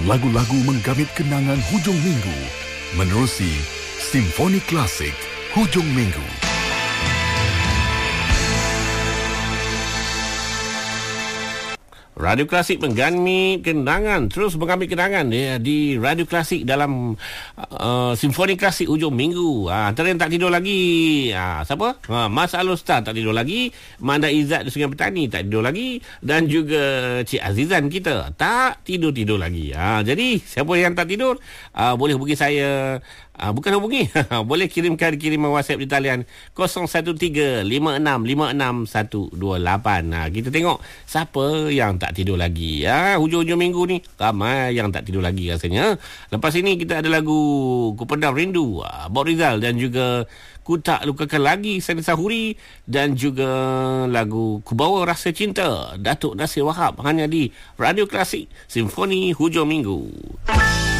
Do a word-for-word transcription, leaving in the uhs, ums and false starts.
Lagu-lagu menggamit kenangan hujung minggu menerusi Simfoni Klasik Hujung Minggu. Radio Klasik menggamit kenangan, terus mengambil kenangan ya, di Radio Klasik dalam uh, Simfoni Klasik Hujung Minggu. Ha, antara yang tak tidur lagi, ha, siapa? Ha, Mas Alostar tak tidur lagi, Manda Izzat di Sungai Petani tak tidur lagi, dan juga Cik Azizan kita tak tidur-tidur lagi. Ha, jadi siapa yang tak tidur, uh, boleh hubungi saya. Uh, bukan hubungi, boleh kirimkan kiriman WhatsApp di talian kosong satu tiga lima enam lima enam satu dua lapan. Nah, kita tengok siapa yang tak tidur lagi. Ha, hujung-hujung minggu ni ramai yang tak tidur lagi rasanya. Lepas ini kita ada lagu Ku Pendam Rindu, uh, Bob Rizal, dan juga Ku Tak Lukakan Lagi, Sani Sahuri, dan juga lagu Ku Bawa Rasa Cinta, Datuk Nasir Wahab, hanya di Radio Klasik Simfoni Hujung Minggu.